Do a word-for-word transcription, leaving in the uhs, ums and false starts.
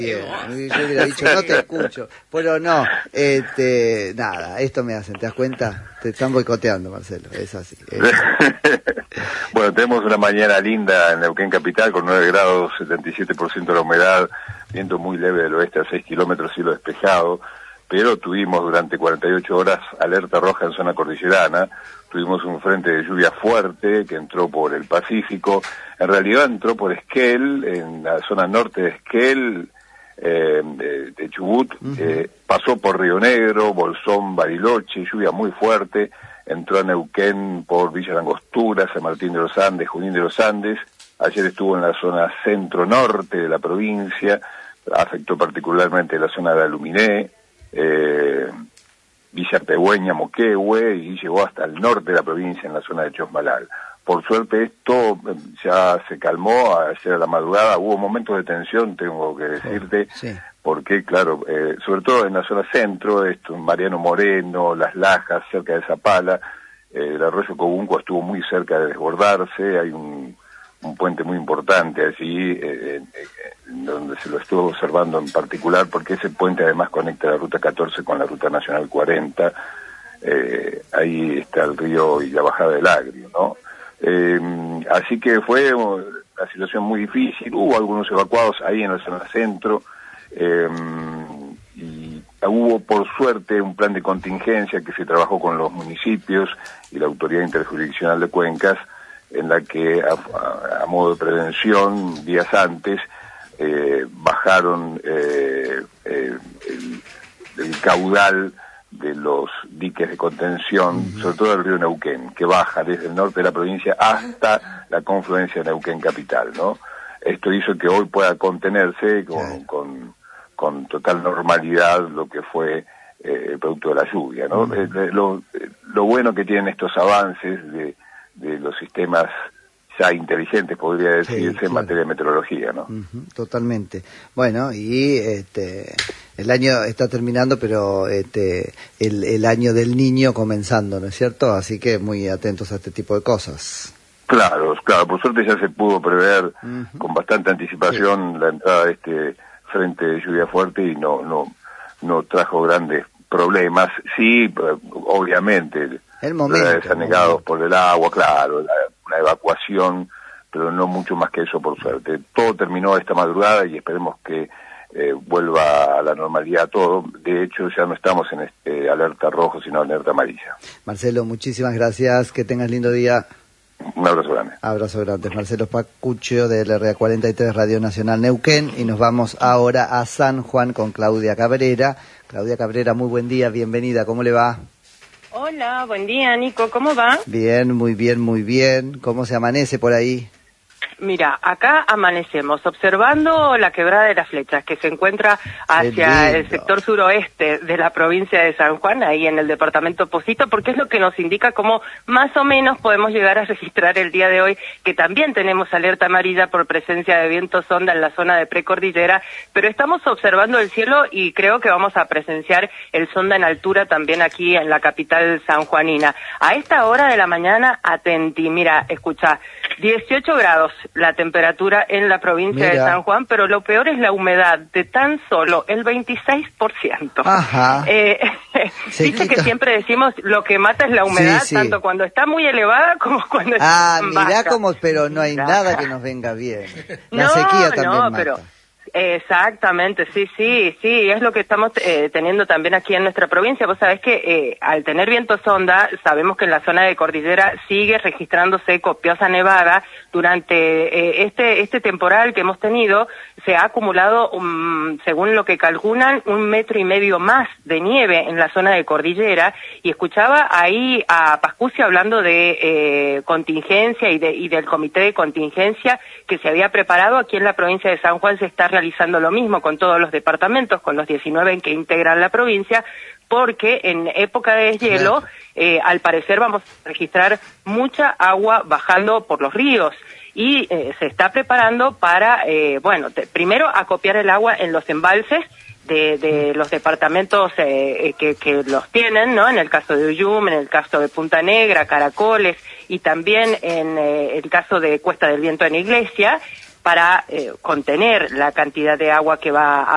Bien, yo hubiera dicho, no te escucho, pero no, este, nada, esto me hacen, ¿te das cuenta? Te están boicoteando, Marcelo, es así. Es así. Bueno, tenemos una mañana linda en Neuquén Capital con nueve grados, setenta y siete por ciento de la humedad, viento muy leve del oeste a seis kilómetros, cielo despejado, pero tuvimos durante cuarenta y ocho horas alerta roja en zona cordillerana, tuvimos un frente de lluvia fuerte que entró por el Pacífico, en realidad entró por Esquel, en la zona norte de Esquel, Eh, de, de Chubut, uh-huh. eh, pasó por Río Negro, Bolsón, Bariloche, lluvia muy fuerte, entró a Neuquén por Villa Langostura, San Martín de los Andes, Junín de los Andes, ayer estuvo en la zona centro-norte de la provincia, afectó particularmente la zona de Aluminé, eh, Villa Pegüeña, Moquehue, y llegó hasta el norte de la provincia en la zona de Chosmalal. Por suerte esto ya se calmó ayer a la madrugada, hubo momentos de tensión, tengo que decirte, sí. porque claro, eh, sobre todo en la zona centro, esto, Mariano Moreno, Las Lajas, cerca de Zapala, eh, el arroyo Cobunco estuvo muy cerca de desbordarse, hay un, un puente muy importante allí, eh, eh, donde se lo estuvo observando en particular, porque ese puente además conecta la ruta catorce con la ruta nacional cuarenta, eh, ahí está el río y la bajada del Agrio, ¿no? Eh, así que fue una situación muy difícil, hubo algunos evacuados ahí en la zona centro, eh, y hubo por suerte un plan de contingencia que se trabajó con los municipios y la Autoridad Interjurisdiccional de Cuencas, en la que a, a, a modo de prevención, días antes, eh, bajaron eh, eh, el, el caudal de los diques de contención, uh-huh. sobre todo el río Neuquén, que baja desde el norte de la provincia hasta la confluencia de Neuquén Capital, ¿no? Esto hizo que hoy pueda contenerse con, sí. con, con total normalidad lo que fue eh, el producto de la lluvia, ¿no? Uh-huh. Eh, lo, lo bueno que tienen estos avances de, de los sistemas ya inteligentes, podría decirse, sí, claro. en materia de meteorología, ¿no? Uh-huh, totalmente. Bueno, y este el año está terminando, pero este el, el año del niño comenzando, ¿no es cierto? Así que muy atentos a este tipo de cosas. Claro, claro, por suerte ya se pudo prever uh-huh. con bastante anticipación sí. la entrada de este frente de lluvia fuerte y no no no trajo grandes problemas. Sí, obviamente, el momento, desanegados por el agua, claro, la, una evacuación, pero no mucho más que eso por suerte. Todo terminó esta madrugada y esperemos que eh, vuelva a la normalidad todo. De hecho, ya no estamos en este alerta rojo, sino alerta amarilla. Marcelo, muchísimas gracias, que tengas lindo día. Un abrazo grande. Abrazo grande. Marcelo Pacuccio de la R A cuarenta y tres Radio Nacional Neuquén, y nos vamos ahora a San Juan con Claudia Cabrera. Claudia Cabrera, muy buen día, bienvenida, ¿cómo le va? Hola, buen día, Nico, ¿cómo va? Bien, muy bien, muy bien. ¿Cómo se amanece por ahí? Mira, acá amanecemos observando la Quebrada de las Flechas, que se encuentra hacia el sector suroeste de la provincia de San Juan, ahí en el departamento Pocito, porque es lo que nos indica cómo más o menos podemos llegar a registrar el día de hoy, que también tenemos alerta amarilla por presencia de viento sonda en la zona de precordillera, pero estamos observando el cielo y creo que vamos a presenciar el sonda en altura también aquí en la capital sanjuanina. A esta hora de la mañana, atenti, mira, escucha, dieciocho grados la temperatura en la provincia Mira. de San Juan, pero lo peor es la humedad de tan solo el veintiséis por ciento. Ajá. Eh, Dice que siempre decimos lo que mata es la humedad, sí, sí. tanto cuando está muy elevada como cuando ah, está baja. Ah, mirá cómo, pero no hay Baja. nada que nos venga bien. La no, sequía también no, mata. Pero... Exactamente, sí, sí, sí, es lo que estamos eh, teniendo también aquí en nuestra provincia. Vos sabés que eh, al tener viento sonda, sabemos que en la zona de cordillera sigue registrándose copiosa nevada. Durante eh, este este temporal que hemos tenido, se ha acumulado, um, según lo que calculan, un metro y medio más de nieve en la zona de cordillera. Y escuchaba ahí a Pascucio hablando de eh, contingencia y, de, y del comité de contingencia que se había preparado aquí en la provincia de San Juan. Se está realizando lo mismo con todos los departamentos, con los diecinueve que integran la provincia, porque en época de deshielo, claro. eh, al parecer vamos a registrar mucha agua bajando por los ríos, y eh, se está preparando para, eh, bueno, te, primero acopiar el agua en los embalses de, de los departamentos eh, que, que los tienen, ¿no? En el caso de Uyum, en el caso de Punta Negra, Caracoles, y también en eh, el caso de Cuesta del Viento en Iglesia, para eh, contener la cantidad de agua que va a